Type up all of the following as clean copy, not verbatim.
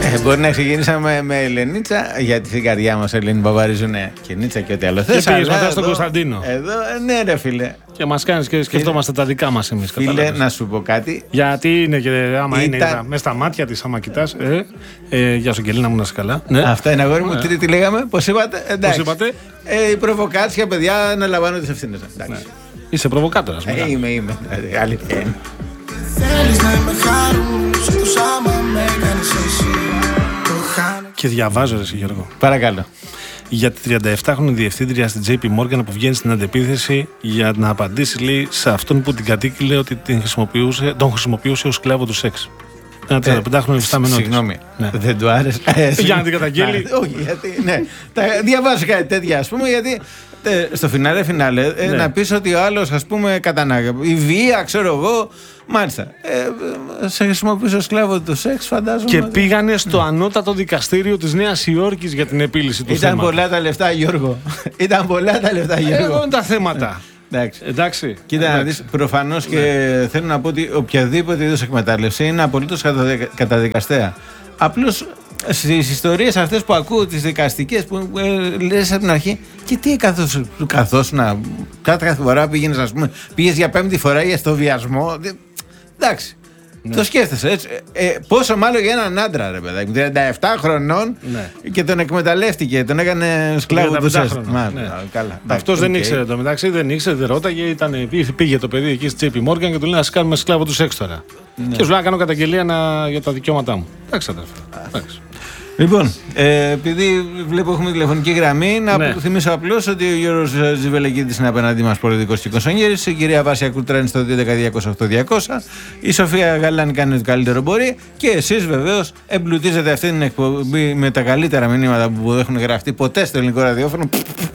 Μπορεί να ξεκινήσαμε με Ελενίτσα, γιατί στην καρδιά μας Ελένη Παπαρίζουν και Νίτσα και ό,τι άλλο θες. Και πήγες μετά στον Κωνσταντίνο. Εδώ, ναι ρε φίλε. Και μας κάνεις και σκεφτόμαστε τα δικά μας εμείς. Φίλε, κατάλαβες. να σου πω κάτι. Γιατί είναι και άμα είναι μέσα στα μάτια της, άμα κοιτάς. Γεια σου Κελίνα μου, να είσαι καλά. Ναι. Αυτά είναι αγόρι μου. Τι λέγαμε, πώς είπατε. Εντάξει. Πώς είπατε. Η προβοκάτσια, παιδιά, να λαμβάνω τις ευθύνες. Ναι. Είσαι προβοκάτορας. Είμαι. Αλήθεια είναι. Και διαβάζω, εσύ Γιώργο. Παρακαλώ. Για τη 37χρονη διευθύντρια στην JP Morgan που βγαίνει στην αντεπίθεση για να απαντήσει, λέει, σε αυτόν που την κατήγγειλε ότι τον χρησιμοποιούσε ως σκλάβο του σεξ. Ένα 35χρονο υφιστάμενο. Συγγνώμη, ναι. Δεν του άρεσε. Για να την καταγγείλει. Όχι, γιατί. Ναι. Διαβάζω κάτι τέτοια, ας πούμε, γιατί στο φινάλε ναι. να πεις ότι ο άλλος, ας πούμε, η βία, ξέρω εγώ. Μάλιστα. Σε χρησιμοποιήσω σκλάβο του σεξ, φαντάζομαι. Και πήγανε στο ανώτατο δικαστήριο της Νέας Υόρκης για την επίλυση του θέματος. Ήταν πολλά τα λεφτά, Γιώργο. Εδώ είναι τα θέματα. Εντάξει. Κοίτα να δεις, προφανώς και θέλω να πω ότι οποιαδήποτε είδος εκμετάλλευση είναι απολύτως καταδικαστέα. Απλώς στις ιστορίες αυτές που ακούω, τις δικαστικές που λες από την αρχή, και τι καθώς να κάθε φορά πήγαινες, ας πούμε, πήγες για 5η φορά για στο βιασμό. Εντάξει. Ναι. Το σκέφτεσαι έτσι. Πόσο μάλλον για έναν άντρα, ρε παιδάκι, 37 χρονών, ναι. Και τον εκμεταλλεύτηκε, τον έκανε σκλάβο του σεξ. Αυτός δεν ήξερε το μεταξύ, δεν ρώταγε, πήγε το παιδί εκεί στη JP Morgan και του λέει να σε κάνουμε σκλάβο του σεξ τώρα. Ναι. Και σου λέει να κάνω καταγγελία για τα δικαιώματά μου. Εντάξει, αδερφέ. Λοιπόν, επειδή βλέπω έχουμε τηλεφωνική γραμμή, να θυμίσω απλώς ότι ο Γιώργος Ζιβελεκίδης είναι απέναντί μας, πολιτικός και κονσονιέρης, η κυρία Βάσια Κούτρα είναι στο 210-200-8200, η Σοφία Γαλάνη κάνει ό,τι καλύτερο μπορεί και εσείς βεβαίως εμπλουτίζετε αυτή την εκπομπή με τα καλύτερα μηνύματα που έχουν γραφτεί ποτέ στο ελληνικό ραδιόφωνο.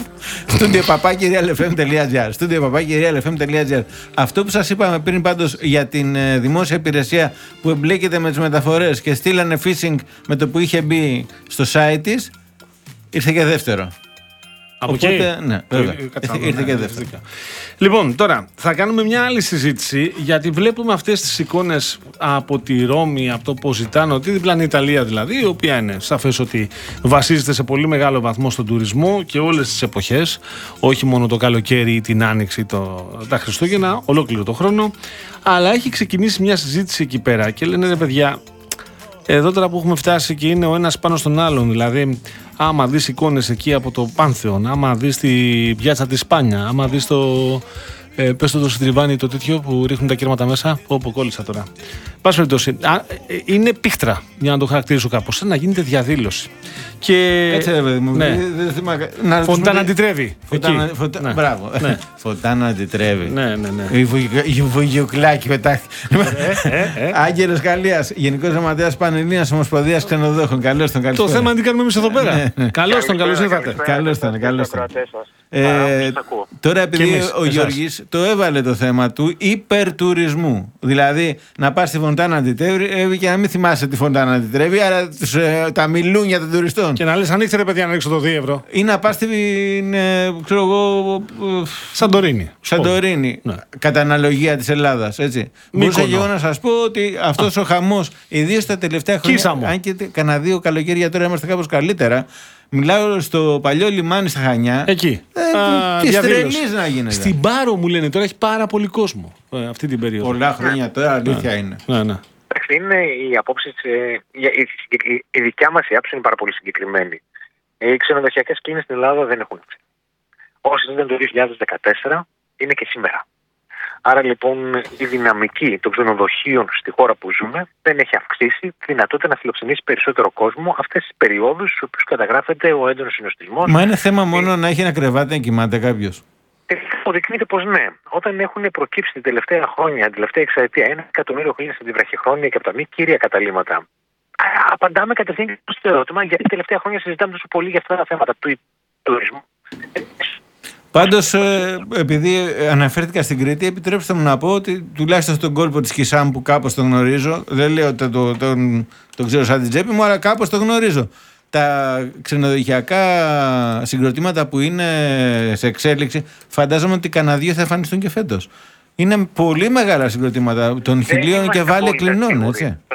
studio@realfm.gr. Αυτό που σας είπαμε πριν πάντως για την δημόσια υπηρεσία που εμπλέκεται με τις μεταφορές και στείλανε phishing με το που είχε μπει στο site της, ήρθε και δεύτερο. Από οπότε, ναι, βέβαια. Ήρθε και δεύτερο. Λοιπόν, τώρα θα κάνουμε μια άλλη συζήτηση, γιατί βλέπουμε αυτές τις εικόνες από τη Ρώμη, από το Ποζιτάνο, τη διπλανή Ιταλία δηλαδή, η οποία είναι σαφές ότι βασίζεται σε πολύ μεγάλο βαθμό στον τουρισμό και όλες τις εποχές, όχι μόνο το καλοκαίρι ή την άνοιξη, τα Χριστούγεννα, ολόκληρο το χρόνο, αλλά έχει ξεκινήσει μια συζήτηση εκεί πέρα και λένε, ρε παιδιά, εδώ τώρα που έχουμε φτάσει και είναι ο ένας πάνω στον άλλον, δηλαδή άμα δεις εικόνες εκεί από το Πάνθεον, άμα δεις τη πιάτσα της Σπάνια, άμα δεις πες το στριβάνι το τέτοιο που ρίχνουν τα κέρματα μέσα, όπου κόλλησα τώρα. Πάση περιπτώσει, είναι πίχτρα, για να το χαρακτηρίσω κάπως, σαν να γίνεται διαδήλωση. Και... Έτσι ρε παιδί μου, Φωντάνα αντιτρέβει. Μπράβο, Φωντάνα αντιτρέβει. Ναι. Η Βουγιουκλάκη πετάχθηκε. Άγγελος Καλίας, Γενικός Γραμματέας Πανελλήνιας Ομοσπονδίας Ξενοδόχων. Καλώς τον, καλησπέρα. Το θέμα είναι τι κάνουμε εμείς εδώ πέρα. Καλώς τον, καλώς ήρθατε. Καλώς τον. Τώρα επειδή ο Γιώργης το έβαλε το θέμα του υπερτουρισμού, δηλαδή να πας στη Φωντάνα αντιτρέβει και να μην θυμάσαι τη Φωντάνα αντιτρέβει, άρα τα μιλούνια των τουριστών. Και να λες, ανοίξτε ρε παιδιά να ρίξω το 2 ευρώ. Ή να πας στην, ξέρω εγώ, Σαντορίνη, ναι. Κατά αναλογία της Ελλάδας, έτσι. Μπορούσα και εγώ να σας πω ότι αυτός ο χαμός, ιδίως τα τελευταία χρόνια, αν και κανένα 2 καλοκαίρια τώρα είμαστε κάπως καλύτερα, μιλάω στο παλιό λιμάνι στα Χανιά. Εκεί. Τι τρελής να γίνεται. Στην Πάρο μου λένε τώρα έχει πάρα πολύ κόσμο αυτή την περίοδο. Πολλά χρόνια τώρα, αλήθεια είναι. Ναι. Είναι η απόψη, η δικιά μας η άποψη είναι πάρα πολύ συγκεκριμένη. Οι ξενοδοχειακές κλίνες στην Ελλάδα δεν έχουν αυξηθεί. Όσες ήταν το 2014, είναι και σήμερα. Άρα λοιπόν η δυναμική των ξενοδοχείων στη χώρα που ζούμε δεν έχει αυξήσει τη δυνατότητα να φιλοξενήσει περισσότερο κόσμο αυτές τις περιόδους στους οποίους καταγράφεται ο έντονος συνοστισμός. Μα είναι θέμα μόνο να έχει ένα κρεβάτι να κοιμάται κάποιος. Αποδεικνύεται πως ναι. Όταν έχουν προκύψει την τελευταία χρόνια, την τελευταία εξαετία, 1 εκατομμύριο κλίνες από τη βραχυχρόνια και από τα μη κύρια καταλύματα, απαντάμε κατευθείαν στο ερώτημα γιατί τα τελευταία χρόνια συζητάμε τόσο πολύ για αυτά τα θέματα του τουρισμού. Πάντως, επειδή αναφέρθηκα στην Κρήτη, επιτρέψτε μου να πω ότι τουλάχιστον στον κόλπο της Κισάμ που κάπως τον γνωρίζω, δεν λέω ότι τον ξέρω σαν την τσέπη μου, αλλά κάπως τον γνωρίζω. Τα ξενοδοχειακά συγκροτήματα που είναι σε εξέλιξη, φαντάζομαι ότι κανένα 2 θα εμφανιστούν και φέτος. Είναι πολύ μεγάλα συγκροτήματα των 1000 και βάλε κλινών, έτσι. Θα σας πω,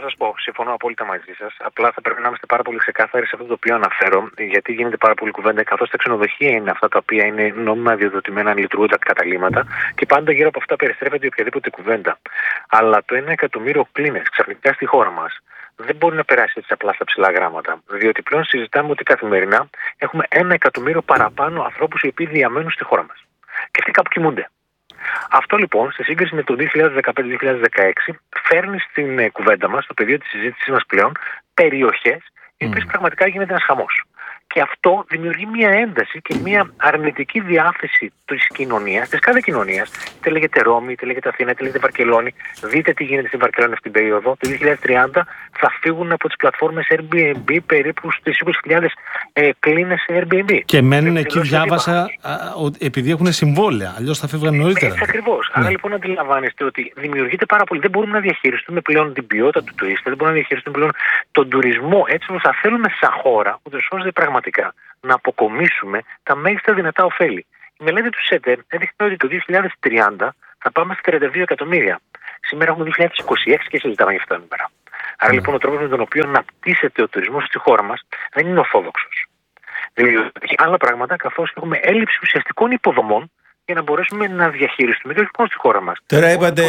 συμφωνώ απόλυτα μαζί σας. Απλά θα πρέπει να είμαστε πάρα πολύ ξεκάθαροι σε αυτό το οποίο αναφέρω, γιατί γίνεται πάρα πολύ κουβέντα, καθώς τα ξενοδοχεία είναι αυτά τα οποία είναι νόμιμα αδειοδοτημένα, λειτουργούν τα καταλύματα και πάντα γύρω από αυτά περιστρέφεται οποιαδήποτε κουβέντα. Αλλά το 1 εκατομμύριο κλίνες ξαφνικά στη χώρα μας δεν μπορεί να περάσει έτσι απλά στα ψηλά γράμματα. Διότι πλέον συζητάμε ότι καθημερινά έχουμε 1 εκατομμύριο παραπάνω ανθρώπους οι οποίοι διαμένουν στη χώρα μας. Και αυτοί κάπου κοιμούνται. Αυτό λοιπόν, σε σύγκριση με το 2015-2016, φέρνει στην κουβέντα μας, στο πεδίο της συζήτησης μας πλέον, περιοχές οι οποίες πραγματικά γίνεται ένας χαμός. Και αυτό δημιουργεί μια ένταση και μια αρνητική διάθεση της κοινωνίας, της κάθε κοινωνίας. Είτε λέγεται Ρώμη, είτε λέγεται Αθήνα, είτε λέγεται Βαρκελόνη. Δείτε τι γίνεται στην Βαρκελόνη αυτή την περίοδο. Το 2030 θα φύγουν από τις πλατφόρμες Airbnb περίπου στις 20.000 κλίνες Airbnb. Και μένουν εκεί, διάβασα, επειδή έχουν συμβόλαια. Αλλιώς θα φεύγαν νωρίτερα. Έτσι ακριβώς. Άρα λοιπόν αντιλαμβάνεστε ότι δημιουργείται πάρα πολύ. Δεν μπορούμε να διαχειριστούμε πλέον την ποιότητα του τουρίστα, δεν μπορούμε να διαχειριστούμε πλέον τον τουρισμό έτσι όπως θα θέλουμε σαν χώρα, ούτως ώστε πραγματικά να αποκομίσουμε τα μέγιστα δυνατά ωφέλη. Η μελέτη του ΣΕΤΕ έδειχνε ότι το 2030 θα πάμε στα 32 εκατομμύρια. Σήμερα έχουμε 2026 και συζητάμε για αυτά σήμερα. Άρα λοιπόν ο τρόπος με τον οποίο αναπτύσσεται ο τουρισμός στη χώρα μας δεν είναι ορθόδοξος. Δηλαδή έχει άλλα πράγματα, καθώς έχουμε έλλειψη ουσιαστικών υποδομών για να μπορέσουμε να διαχειριστούμε και όχι μόνο στη χώρα μας. Τώρα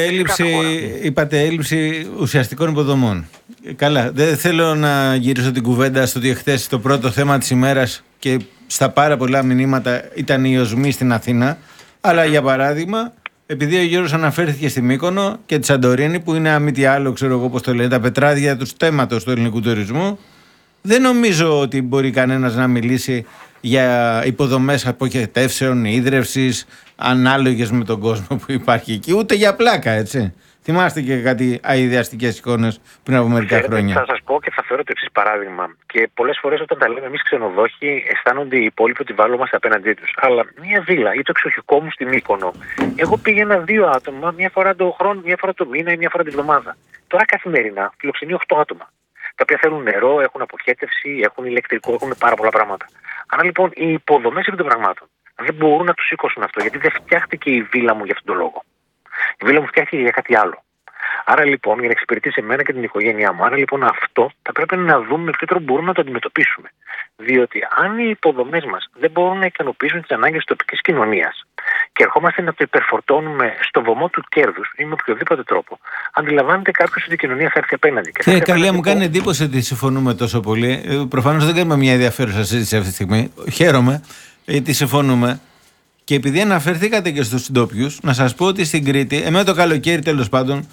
είπατε έλλειψη ουσιαστικών υποδομών. Καλά, δεν θέλω να γυρίσω την κουβέντα στο ότι χθες το πρώτο θέμα της ημέρας και στα πάρα πολλά μηνύματα ήταν οι οσμοί στην Αθήνα. Αλλά για παράδειγμα, επειδή ο Γιώργος αναφέρθηκε στη Μύκονο και τη Σαντορίνη, που είναι μη τι άλλο, ξέρω εγώ πώς το λένε, τα πετράδια του στέματος του ελληνικού τουρισμού, δεν νομίζω ότι μπορεί κανένας να μιλήσει για υποδομές αποχετεύσεων, ίδρευσης, ανάλογες με τον κόσμο που υπάρχει εκεί, ούτε για πλάκα, έτσι. Θυμάστε και κάτι αειδιαστικές εικόνες πριν από μερικά χρόνια. Θα σας πω και θα φέρω το εξής παράδειγμα. Και πολλές φορές όταν τα λέμε εμείς ξενοδόχοι, αισθάνονται οι υπόλοιποι ότι βάλουμε απέναντί τους. Αλλά μια βίλα ή το εξοχικό μου στην Μύκονο, εγώ πήγαινα 2 άτομα, μια φορά το χρόνο, μια φορά το μήνα ή μια φορά τη βδομάδα. Τώρα καθημερινά φιλοξενεί 8 άτομα. Τα οποία θέλουν νερό, έχουν αποχέτευση, έχουν ηλεκτρικό, έχουν πάρα πολλά πράγματα. Άρα λοιπόν οι υποδομές επί των πραγμάτων δεν μπορούν να τους σηκώσουν αυτό, γιατί δεν φτιάχτηκε η βίλα μου για αυτόν τον λόγο. Η βίλα μου φτιάχτηκε για κάτι άλλο. Άρα λοιπόν, για να εξυπηρετήσει εμένα και την οικογένειά μου, άρα λοιπόν αυτό θα πρέπει να δούμε με ποιο τρόπο μπορούμε να το αντιμετωπίσουμε. Διότι αν οι υποδομές μας δεν μπορούν να ικανοποιήσουν τις ανάγκες της τοπικής κοινωνίας και ερχόμαστε να το υπερφορτώνουμε στο βωμό του κέρδους ή με οποιοδήποτε τρόπο, αντιλαμβάνεται κάποιος ότι η κοινωνία θα έρθει απέναντι. Κύριε Καλία, μου κάνει εντύπωση ότι συμφωνούμε τόσο πολύ. Προφανώς δεν κάνουμε μια ενδιαφέρουσα συζήτηση αυτή τη στιγμή. Χαίρομαι γιατί συμφωνούμε. Και επειδή αναφερθήκατε και στους ντόπιους, να σας πω ότι στην Κρήτη, εμένα το καλοκαίρι τέλος πάντων,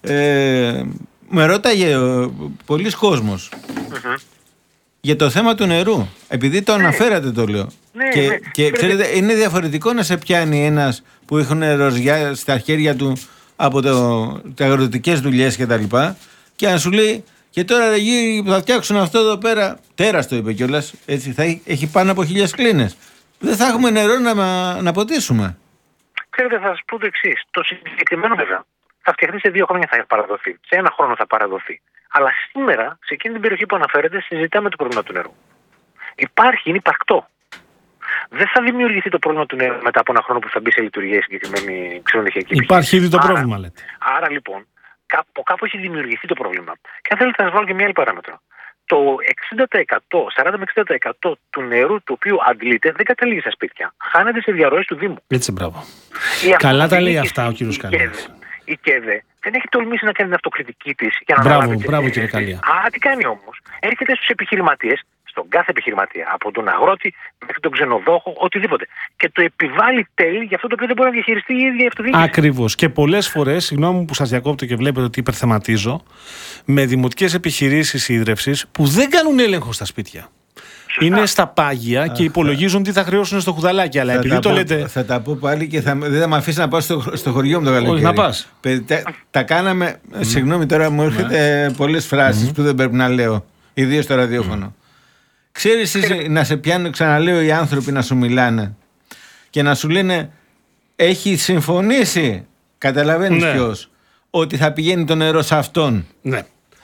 με ρώταγε πολλοί κόσμος για το θέμα του νερού. Επειδή το αναφέρατε το λέω. Και ξέρετε, είναι διαφορετικό να σε πιάνει ένας που έχουν ροζιά στα χέρια του από τα αγροτικές δουλειές κτλ. Και να σου λέει, και τώρα ρε γύρι, θα φτιάξουν αυτό εδώ πέρα. Τέρας το είπε κιόλας. Έτσι, θα έχει πάνω από 1000 κλίνες. Δεν θα έχουμε νερό να ποτίσουμε. Ξέρετε, θα σας πω το εξής. Το συγκεκριμένο βέβαια θα φτιαχτεί σε 2 χρόνια, θα παραδοθεί. Σε 1 χρόνο θα παραδοθεί. Αλλά σήμερα, σε εκείνη την περιοχή που αναφέρετε, συζητάμε το πρόβλημα του νερού. Υπάρχει, είναι υπαρκτό. Δεν θα δημιουργηθεί το πρόβλημα του νερού μετά από 1 χρόνο που θα μπει σε λειτουργία η συγκεκριμένη ξενοδοχειακή επιχείρηση. Υπάρχει ήδη το πρόβλημα, λέτε. Άρα λοιπόν, κάπου έχει δημιουργηθεί το πρόβλημα. Και αν θέλετε, να σας βάλω και μια άλλη παράμετρο. Το 40 με 60% του νερού το οποίο αντλείται δεν καταλήγει στα σπίτια. Χάνεται σε διαρροές του Δήμου. Έτσι, μπράβο. Καλά τα λέει αυτά ο κύριος Καλίας. Η ΚΕΔΕ δεν έχει τολμήσει να κάνει την αυτοκριτική της για να Μπράβο κύριε Καλία. Τι κάνει όμως? Έρχεται στους επιχειρηματίες, στον κάθε επιχειρηματία, από τον αγρότη μέχρι τον ξενοδόχο, οτιδήποτε. Και το επιβάλλει τέλη για αυτό το οποίο δεν μπορεί να διαχειριστεί η ίδια η αυτοδιοίκηση. Ακριβώς. Και πολλές φορές, συγγνώμη που σας διακόπτω και βλέπετε ότι υπερθεματίζω, με δημοτικές επιχειρήσεις ίδρευσης που δεν κάνουν έλεγχο στα σπίτια. Σωστά. Είναι στα πάγια και υπολογίζουν τι θα χρεώσουν στο χουδαλάκι. Αλλά επειδή το λέτε. Θα τα πω πάλι και δεν θα με αφήσει να πάω στο χωριό μου το καλοκαίρι. Όχι, να πας. Τα κάναμε. Συγγνώμη, τώρα μου έρχεται πολλές φράσεις που δεν πρέπει να λέω, ιδίως στο ραδιόφωνο. Ξέρεις να σε πιάνουν, ξαναλέω, οι άνθρωποι να σου μιλάνε και να σου λένε έχει συμφωνήσει, καταλαβαίνεις ποιος, ότι θα πηγαίνει το νερό σε αυτόν. Ναι.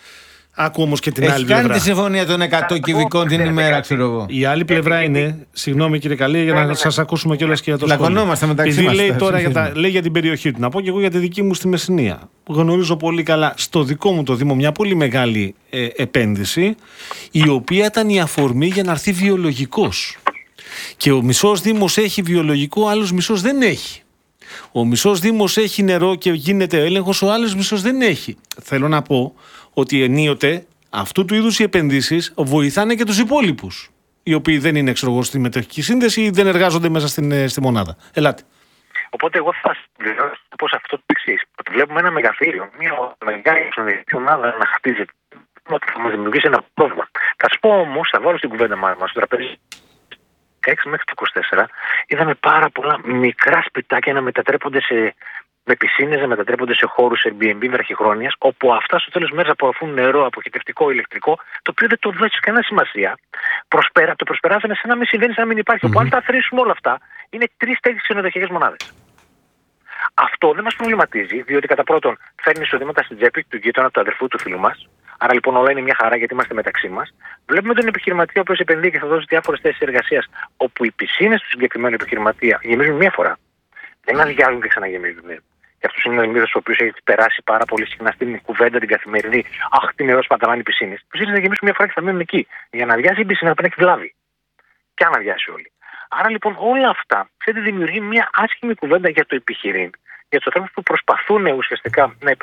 Άκου όμως και την Έχει άλλη κάνει πλευρά. τη συμφωνία των 100 κυβικών την ημέρα, ξέρω εγώ. Η άλλη πλευρά είναι, συγγνώμη κύριε Καλή, για να σας ακούσουμε κιόλας και για το σχόλιο. Λακωνόμαστε μεταξύ Επειδή μας. λέει τώρα λέει για την περιοχή του, να πω και εγώ για τη δική μου στη Μεσσηνία. Γνωρίζω πολύ καλά στο δικό μου το Δήμο μια πολύ μεγάλη επένδυση, η οποία ήταν η αφορμή για να έρθει βιολογικός. Και ο μισός Δήμος έχει βιολογικό, ο άλλος μισός δεν έχει. Ο μισός Δήμος έχει νερό και γίνεται έλεγχος, ο άλλος μισός δεν έχει. Θέλω να πω ότι ενίοτε αυτού του είδους οι επενδύσεις βοηθάνε και τους υπόλοιπους, οι οποίοι δεν είναι στη μετοχική σύνδεση ή δεν εργάζονται μέσα στη μονάδα. Ελάτε. Οπότε εγώ θα συμπληρώσω πως αυτό το εξής. Ότι βλέπουμε ένα μεγαθύριο, μια μεγάλη εξωτερική ομάδα να χτίζεται, ότι θα μας δημιουργήσει ένα πρόβλημα. Θα σου πω όμως, θα βάλω στην κουβέντα μας στο τραπέζι. 16 μέχρι το 24 είδαμε πάρα πολλά μικρά σπιτάκια να μετατρέπονται με πισίνες, να μετατρέπονται σε χώρους Airbnb βραχυχρόνιας, όπου αυτά στο τέλος μέρας απορροφούν νερό, αποχετευτικό, ηλεκτρικό, το οποίο δεν το δώσει κανένα σημασία. Το προσπεράσανε σαν να μην συμβαίνει, σαν να μην υπάρχει. Όπου αν τα αφαιρέσουμε όλα αυτά, είναι 3 τέτοιες ξενοδοχειακές μονάδες. Αυτό δεν μας προβληματίζει, διότι κατά πρώτον φέρνει εισοδήματα στην τσέπη του γείτονα, του αδερφού, του φίλου μας. Άρα λοιπόν όλα είναι μια χαρά γιατί είμαστε μεταξύ μας. Βλέπουμε τον επιχειρηματία ο οποίος επενδύει και θα δώσει διάφορες θέσεις εργασίας, όπου οι πισίνες του συγκεκριμένου επιχειρηματία γεμίζουν μία φορά. Δεν αδειάζουν και ξαναγεμίζουν. Και αυτό είναι ο μύθος ο οποίος έχει περάσει πάρα πολύ συχνά στην κουβέντα την καθημερινή. Αχ, τι νερό σπαταλάνε οι πισίνες. Οι πισίνες θα γεμίσουν μία φορά και θα μείνουν εκεί. Για να αδειάσει η πισίνα πρέπει να έχει βλάβη. Και αν αδειάσει όλοι. Άρα λοιπόν όλα αυτά δημιουργεί μια άσχημη κουβέντα για το επιχειρήν. Για τους ανθρώπους που προσπαθούν ουσιαστικά να